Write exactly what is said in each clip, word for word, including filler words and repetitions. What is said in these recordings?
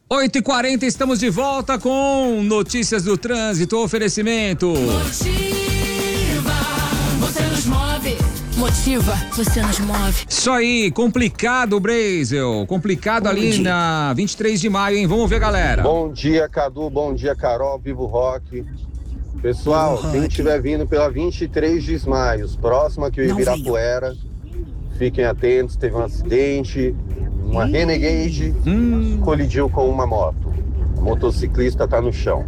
oito e quarenta, estamos de volta com Notícias do Trânsito, oferecimento. Motiva, você nos move. Motiva, você nos move. Isso aí, complicado, Brasil. Complicado bom ali dia. Na vinte e três de maio, hein? Vamos ver, galera. Bom dia, Cadu. Bom dia, Carol. Vivo Rock. Pessoal, Vivo quem estiver vindo pela vinte e três de maio, próximo aqui ao Ibirapuera, fiquem atentos. Teve um acidente. Uma hum. Renegade hum. colidiu com uma moto. O motociclista está no chão.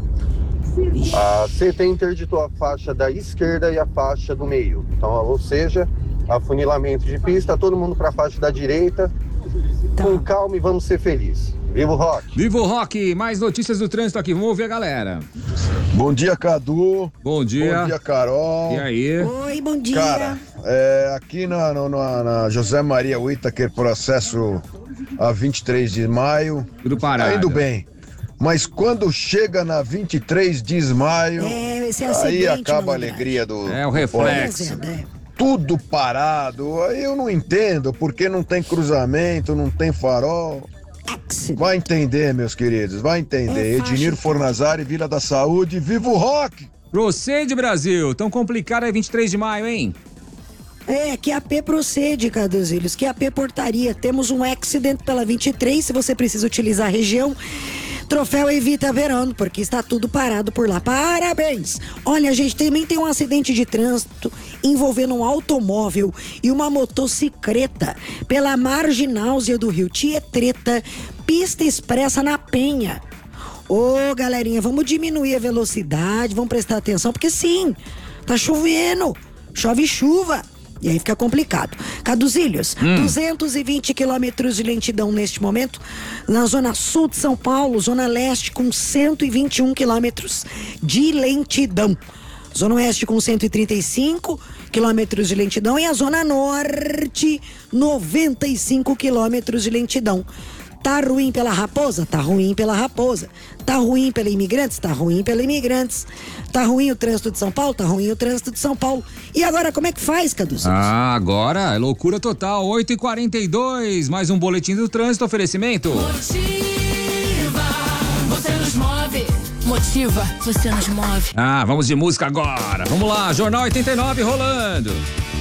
A C T interditou a faixa da esquerda e a faixa do meio. Então, ou seja, afunilamento de pista, todo mundo para a faixa da direita. Tá. Com calma e vamos ser felizes. Viva o Rock! Viva o Rock! Mais notícias do trânsito aqui. Vamos ouvir a galera. Bom dia, Cadu. Bom dia. Bom dia, Carol. E aí? Oi, bom dia. Cara, é, aqui na, na, na José Maria Whittaker, processo a vinte e três de maio. Tudo parado. Tá indo bem. Mas quando chega na vinte e três de maio, é, esse aí acaba a alegria do... É o reflexo. É. Tudo parado. Aí eu não entendo, porque não tem cruzamento, não tem farol. Vai entender, meus queridos, vai entender. É Ednir Fornazari, Vila da Saúde, viva o rock! Procede, Brasil. Tão complicado é vinte e três de maio, hein? É, Q A P procede, Caduzilhos. Q A P portaria. Temos um accident pela vinte e três, se você precisa utilizar a região. Troféu Evita Verão, porque está tudo parado por lá. Parabéns! Olha, a gente também tem um acidente de trânsito envolvendo um automóvel e uma motocicleta pela margináusea do Rio Tietreta, pista expressa na Penha. Ô, galerinha, vamos diminuir a velocidade, vamos prestar atenção, porque sim, tá chovendo, chove chuva. E aí fica complicado. Caduzilhos, hum. duzentos e vinte quilômetros de lentidão neste momento, na zona sul de São Paulo, zona leste com cento e vinte e um quilômetros de lentidão. Zona oeste com cento e trinta e cinco quilômetros de lentidão e a zona norte, noventa e cinco quilômetros de lentidão. Tá ruim pela Raposa? Tá ruim pela Raposa. Tá ruim pela Imigrantes? Tá ruim pela Imigrantes. Tá ruim o trânsito de São Paulo? Tá ruim o trânsito de São Paulo. E agora, como é que faz, Caduzinho? Ah, agora é loucura total. oito e quarenta e dois, mais um boletim do trânsito, oferecimento. Motiva, você nos move. Motiva, você nos move. Ah, vamos de música agora. Vamos lá, Jornal oitenta e nove rolando.